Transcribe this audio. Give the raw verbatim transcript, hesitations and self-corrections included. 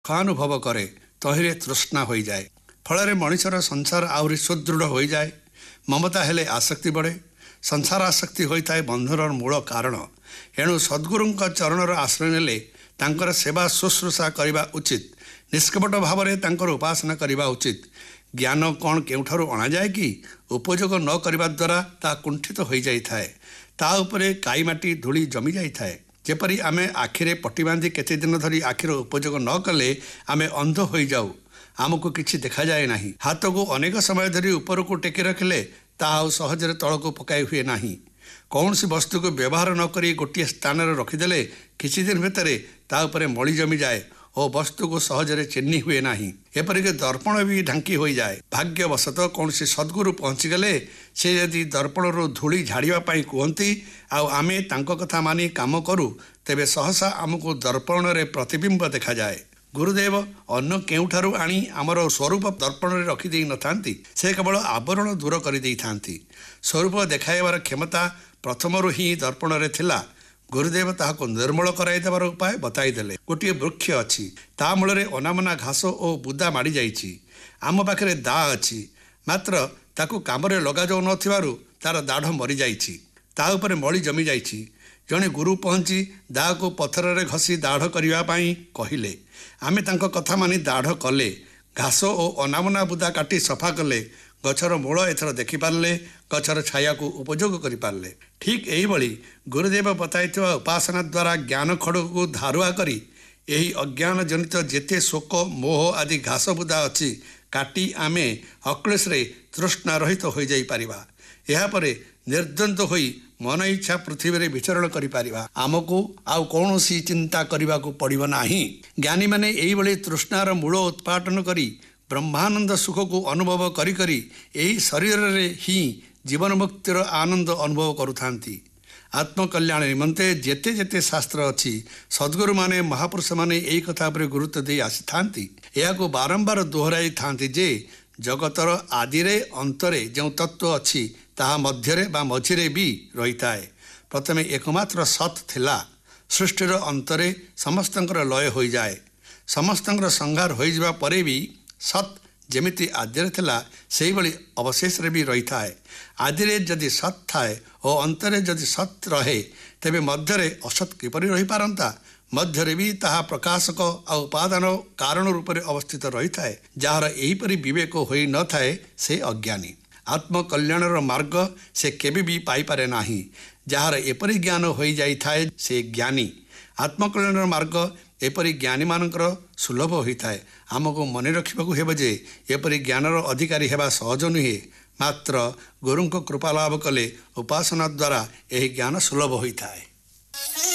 ସୁଖାନୁଭବ କରେ ତହିଁରେ ତୃଷ୍ଣା ହୋଇଯାଏ। ଫଳରେ ମଣିଷର ସଂସାର ଆହୁରି ସୁଦୃଢ଼ ହୋଇଯାଏ। ମମତା ହେଲେ ଆସକ୍ତି ବଢ଼େ। ସଂସାର ଆସକ୍ତି ହୋଇଥାଏ ବନ୍ଧୁର ମୂଳ କାରଣ। ଏଣୁ ସଦ୍ଗୁରୁଙ୍କ ଚରଣର ଆଶ୍ରୟ ନେଲେ ତାଙ୍କର ସେବା ଶୁଶ୍ରୂଷା କରିବା ଉଚିତ। ନିଷ୍କପଟ ଭାବରେ ତାଙ୍କର ଉପାସନା କରିବା ଉଚିତ। ଜ୍ଞାନ କ'ଣ କେଉଁଠାରୁ ଅଣାଯାଏ କି? ଉପଯୋଗ ନ କରିବା ଦ୍ୱାରା ତାହା କୁଣ୍ଠିତ ହୋଇଯାଇଥାଏ। ତା ଉପରେ କାଇମାଟି ଧୂଳି ଜମି ଯାଇଥାଏ। ଯେପରି ଆମେ ଆଖିରେ ପଟି ବାନ୍ଧି କେତେ ଦିନ ଧରି ଆଖିର ଉପଯୋଗ ନ କଲେ ଆମେ ଅନ୍ଧ ହୋଇଯାଉ, ଆମକୁ କିଛି ଦେଖାଯାଏ ନାହିଁ। ହାତକୁ ଅନେକ ସମୟ ଧରି ଉପରକୁ ଟେକି ରଖିଲେ ତାହା ଆଉ ସହଜରେ ତଳକୁ ପକାଇ ହୁଏ ନାହିଁ। କୌଣସି ବସ୍ତୁକୁ ବ୍ୟବହାର ନ କରି ଗୋଟିଏ ସ୍ଥାନରେ ରଖିଦେଲେ କିଛି ଦିନ ଭିତରେ ତା ଉପରେ ମଳି ଜମିଯାଏ ଓ ବସ୍ତୁକୁ ସହଜରେ ଚିହ୍ନି ହୁଏ ନାହିଁ। ଏପରିକି ଦର୍ପଣ ବି ଢାଙ୍କି ହୋଇଯାଏ। ଭାଗ୍ୟବଶତଃ କୌଣସି ସଦ୍ଗୁରୁ ପହଞ୍ଚିଗଲେ ସେ ଯଦି ଦର୍ପଣରୁ ଧୂଳି ଝାଡ଼ିବା ପାଇଁ କୁହନ୍ତି ଆଉ ଆମେ ତାଙ୍କ କଥା ମାନି କାମ କରୁ, ତେବେ ସହସା ଆମକୁ ଦର୍ପଣରେ ପ୍ରତିବିମ୍ବ ଦେଖାଯାଏ। ଗୁରୁଦେବ ଅନ୍ୟ କେଉଁଠାରୁ ଆଣି ଆମର ସ୍ୱରୂପ ଦର୍ପଣରେ ରଖିଦେଇ ନଥାନ୍ତି। ସେ କେବଳ ଆବରଣ ଦୂର କରିଦେଇଥାନ୍ତି। ସ୍ୱରୂପ ଦେଖାଇବାର କ୍ଷମତା ପ୍ରଥମରୁ ହିଁ ଦର୍ପଣରେ ଥିଲା। ଗୁରୁଦେବ ତାହାକୁ ନିର୍ମୂଳ କରାଇ ଦେବାର ଉପାୟ ବତାଇଦେଲେ। ଗୋଟିଏ ବୃକ୍ଷ ଅଛି, ତା ମୂଳରେ ଅନାମନା ଘାସ ଓ ବୁଦା ମାଡ଼ି ଯାଇଛି। ଆମ ପାଖରେ ଦା ଅଛି, ମାତ୍ର ତାକୁ କାମରେ ଲଗାଯାଉନଥିବାରୁ ତାର ଦାଢ଼ ମରିଯାଇଛି, ତା ଉପରେ ମଳି ଜମିଯାଇଛି। ଜଣେ ଗୁରୁ ପହଞ୍ଚି ଦାକୁ ପଥରରେ ଘଷି ଦାଢ଼ କରିବା ପାଇଁ କହିଲେ। ଆମେ ତାଙ୍କ କଥା ମାନି ଦାଢ଼ କଲେ। ଘାସ ଓ ଅନାମନା ବୁଦା କାଟି ସଫା କଲେ। ଗଛର ମୂଳ ଏଥର ଦେଖିପାରିଲେ, ଗଛର ଛାୟାକୁ ଉପଯୋଗ କରିପାରିଲେ। ଠିକ୍ ଏହିଭଳି ଗୁରୁଦେବ ବତାଇଥିବା ଉପାସନା ଦ୍ୱାରା ଜ୍ଞାନ ଖଡ଼ଗକୁ ଧାରୁଆ କରି ଏହି ଅଜ୍ଞାନ ଜନିତ ଯେତେ ଶୋକ ମୋହ ଆଦି ଘାସ ବୁଦା ଅଛି କାଟି ଆମେ ଅକ୍ଳେଶରେ ତୃଷ୍ଣା ରହିତ ହୋଇଯାଇପାରିବା। ଏହାପରେ ନିର୍ଦ୍ୱନ୍ଦ୍ୱ ହୋଇ ମନ ଇଚ୍ଛା ପୃଥିବୀରେ ବିଚରଣ କରିପାରିବା। ଆମକୁ ଆଉ କୌଣସି ଚିନ୍ତା କରିବାକୁ ପଡ଼ିବ ନାହିଁ। ଜ୍ଞାନୀମାନେ ଏହିଭଳି ତୃଷ୍ଣାର ମୂଳ ଉତ୍ପାଟନ କରି ବ୍ରହ୍ମାନନ୍ଦ ସୁଖକୁ ଅନୁଭବ କରି କରି ଏହି ଶରୀରରେ ହିଁ ଜୀବନ ମୁକ୍ତିର ଆନନ୍ଦ ଅନୁଭବ କରୁଥାନ୍ତି। ଆତ୍ମକଲ୍ୟାଣ ନିମନ୍ତେ ଯେତେ ଯେତେ ଶାସ୍ତ୍ର ଅଛି, ସଦ୍ଗୁରୁମାନେ ମହାପୁରୁଷମାନେ ଏହି କଥା ଉପରେ ଗୁରୁତ୍ୱ ଦେଇ ଆସିଥାନ୍ତି। ଏହାକୁ ବାରମ୍ବାର ଦୋହରାଇଥାନ୍ତି ଯେ ଜଗତର ଆଦିରେ ଅନ୍ତରେ ଯେଉଁ ତତ୍ତ୍ୱ ଅଛି ତାହା ମଧ୍ୟରେ ବା ମଝିରେ ବି ରହିଥାଏ। ପ୍ରଥମେ ଏକମାତ୍ର ସତ୍ ଥିଲା। ସୃଷ୍ଟିର ଅନ୍ତରେ ସମସ୍ତଙ୍କର ଲୟ ହୋଇଯାଏ। ସମସ୍ତଙ୍କର ସଂହାର ହୋଇଯିବା ପରେ ବି ସତ୍ ଯେମିତି ଆଦ୍ୟରେ ଥିଲା ସେହିଭଳି ଅବଶେଷରେ ବି ରହିଥାଏ। ଆଦିରେ ଯଦି ସତ୍ ଥାଏ ଓ ଅନ୍ତରେ ଯଦି ସତ୍ ରହେ, ତେବେ ମଧ୍ୟରେ ଅସତ୍ କିପରି ରହିପାରନ୍ତା? ମଧ୍ୟରେ ବି ତାହା ପ୍ରକାଶକ ଆଉ ଉପାଦାନ କାରଣ ରୂପରେ ଅବସ୍ଥିତ ରହିଥାଏ। ଯାହାର ଏହିପରି ବିବେକ ହୋଇନଥାଏ ସେ ଅଜ୍ଞାନୀ। ଆତ୍ମକଲ୍ୟାଣର ମାର୍ଗ ସେ କେବେ ବି ପାଇପାରେ ନାହିଁ। ଯାହାର ଏପରି ଜ୍ଞାନ ହୋଇଯାଇଥାଏ ସେ ଜ୍ଞାନୀ। ଆତ୍ମକଲ୍ୟାଣର ମାର୍ଗ ଏପରି ଜ୍ଞାନୀମାନଙ୍କର ସୁଲଭ ହୋଇଥାଏ। ଆମକୁ ମନେ ରଖିବାକୁ ହେବ ଯେ ଏପରି ଜ୍ଞାନର ଅଧିକାରୀ ହେବା ସହଜ ନୁହେଁ, ମାତ୍ର ଗୁରୁଙ୍କ କୃପା ଲାଭ କଲେ ଉପାସନା ଦ୍ୱାରା ଏହି ଜ୍ଞାନ ସୁଲଭ ହୋଇଥାଏ।